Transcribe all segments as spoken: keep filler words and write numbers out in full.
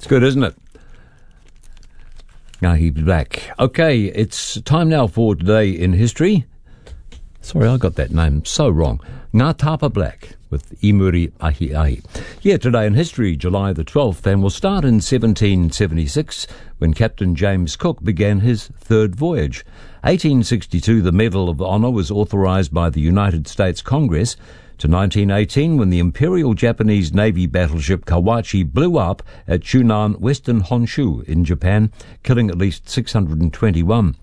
It's good, isn't it? Now he's back. Okay, it's time now for Today in History. Sorry, I got that name so wrong. Ngā Tapa Black with Imuri Ahi Ahi. Yeah, Today in History, July the twelfth, and we'll start in seventeen seventy-six when Captain James Cook began his third voyage. eighteen sixty-two, the Medal of Honor was authorized by the United States Congress, to nineteen eighteen when the Imperial Japanese Navy battleship Kawachi blew up at Shunan, Western Honshu in Japan, killing at least six hundred twenty-one.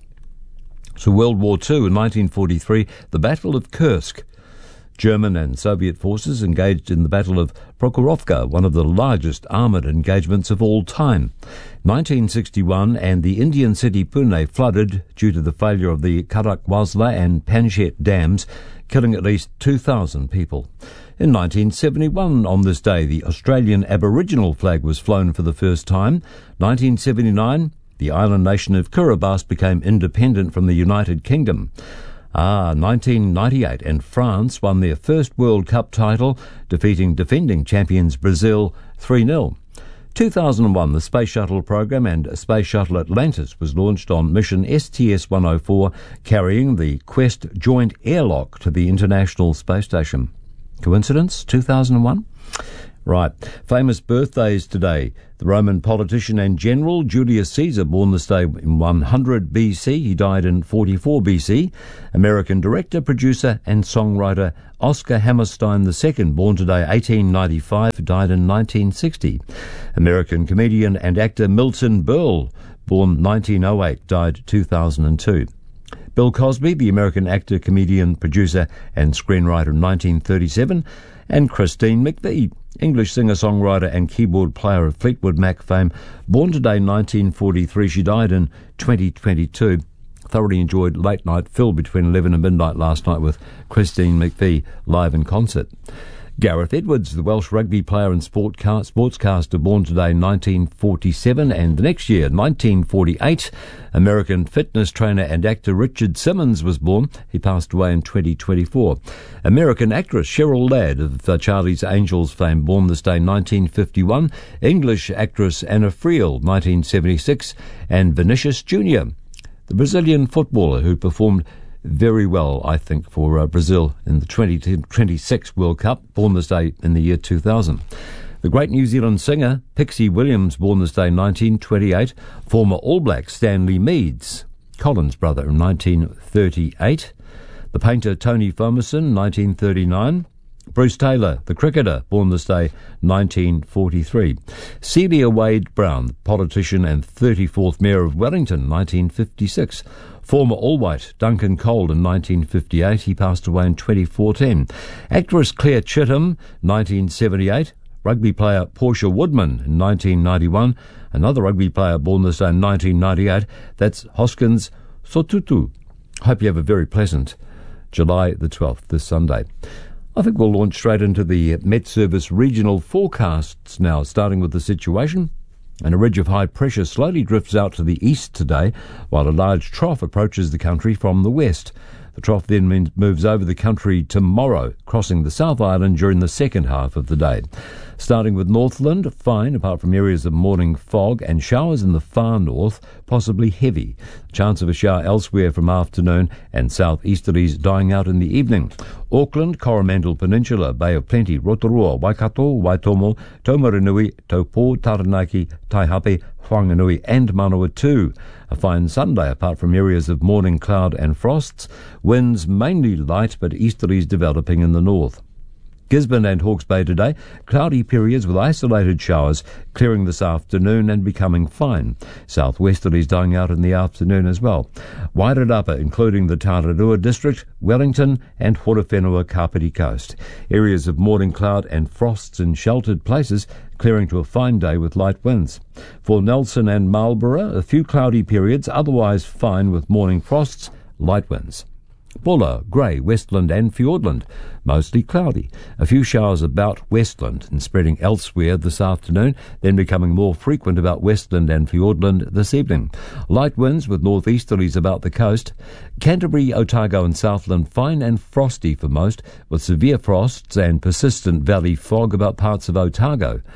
So World War Two, in nineteen forty-three, the Battle of Kursk. German and Soviet forces engaged in the Battle of Prokhorovka, one of the largest armoured engagements of all time. nineteen sixty-one, and the Indian city Pune flooded due to the failure of the Khadakwasla and Panshet dams, killing at least two thousand people. In nineteen seventy-one, on this day, the Australian Aboriginal flag was flown for the first time. nineteen seventy-nine, the island nation of Kiribati became independent from the United Kingdom. Ah, nineteen ninety-eight, and France won their first World Cup title, defeating defending champions Brazil three nil. two thousand one, the Space Shuttle program and Space Shuttle Atlantis was launched on mission S T S one oh four, carrying the Quest joint airlock to the International Space Station. Coincidence? two thousand one? Right. Famous birthdays today. The Roman politician and general Julius Caesar, born this day in one hundred B C. He died in forty-four B C. American director, producer and songwriter Oscar Hammerstein the Second, born today eighteen ninety-five, died in nineteen sixty. American comedian and actor Milton Berle, born nineteen oh eight, died two thousand two. Bill Cosby, the American actor, comedian, producer and screenwriter, nineteen thirty-seven. And Christine McVie, English singer-songwriter and keyboard player of Fleetwood Mac fame, born today nineteen forty-three. She died in twenty twenty-two. Thoroughly enjoyed Late Night Phil between eleven and midnight last night with Christine McVie live in concert. Gareth Edwards, the Welsh rugby player and sportca- sportscaster, born today nineteen forty-seven, and the next year, nineteen forty-eight, American fitness trainer and actor Richard Simmons was born. He passed away in twenty twenty-four. American actress Cheryl Ladd of uh, Charlie's Angels fame, born this day nineteen fifty-one. English actress Anna Friel, nineteen seventy-six, and Vinicius Junior, the Brazilian footballer who performed very well, I think, for uh, Brazil in the twenty twenty-six World Cup, born this day in the year two thousand. The great New Zealand singer Pixie Williams, born this day nineteen twenty-eight. Former All Black Stanley Meads, Colin's brother, in nineteen thirty-eight. The painter Tony Fomerson, nineteen thirty-nine. Bruce Taylor, the cricketer, born this day nineteen forty-three. Celia Wade Brown, politician and thirty-fourth Mayor of Wellington, nineteen fifty-six. Former All-White Duncan Cole in nineteen fifty-eight. He passed away in twenty fourteen. Actress Claire Chitham, nineteen seventy-eight. Rugby player Portia Woodman in nineteen ninety-one. Another rugby player born this day in nineteen ninety-eight. That's Hoskins Sotutu. Hope you have a very pleasant July the twelfth, this Sunday. I think we'll launch straight into the Met Service regional forecasts now, starting with the situation. And a ridge of high pressure slowly drifts out to the east today, while a large trough approaches the country from the west. The trough then moves over the country tomorrow, crossing the South Island during the second half of the day. Starting with Northland, fine, apart from areas of morning fog and showers in the far north, possibly heavy. Chance of a shower elsewhere from afternoon, and southeasterlies dying out in the evening. Auckland, Coromandel Peninsula, Bay of Plenty, Rotorua, Waikato, Waitomo, Taumarunui, Taupo, Taranaki, Taihape, Whanganui and Manawatu. A fine Sunday apart from areas of morning cloud and frosts. Winds mainly light but easterlies developing in the north. Gisborne and Hawke's Bay today, cloudy periods with isolated showers, clearing this afternoon and becoming fine. Southwesterlies dying out in the afternoon as well. Wairarapa, including the Tararua district, Wellington and Horowhenua Kapiti coast. Areas of morning cloud and frosts in sheltered places, clearing to a fine day with light winds. For Nelson and Marlborough, a few cloudy periods, otherwise fine with morning frosts, light winds. Buller, Grey, Westland and Fiordland, mostly cloudy. A few showers about Westland and spreading elsewhere this afternoon, then becoming more frequent about Westland and Fiordland this evening. Light winds with northeasterlies about the coast. Canterbury, Otago and Southland fine and frosty for most, with severe frosts and persistent valley fog about parts of Otago.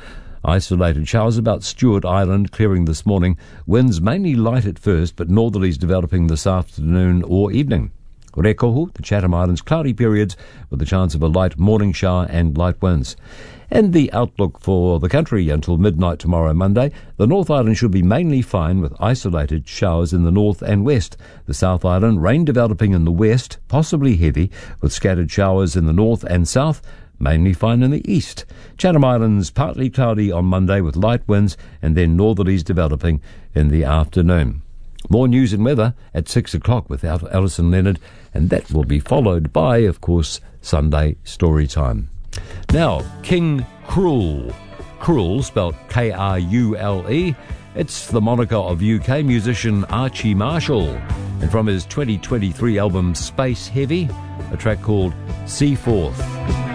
Isolated showers about Stewart Island clearing this morning. Winds mainly light at first, but northerlies developing this afternoon or evening. Rekohu, the Chatham Islands, cloudy periods with the chance of a light morning shower and light winds. And the outlook for the country until midnight tomorrow, Monday. The North Island should be mainly fine with isolated showers in the north and west. The South Island, rain developing in the west, possibly heavy, with scattered showers in the north and south, mainly fine in the east. Chatham Islands, partly cloudy on Monday with light winds, and then northerlies developing in the afternoon. More news and weather at six o'clock with Alison Leonard, and that will be followed by, of course, Sunday Story Time. Now, King Krule. Krule, spelled K R U L E. It's the moniker of U K musician Archie Marshall. And from his twenty twenty-three album Space Heavy, a track called Seaforth.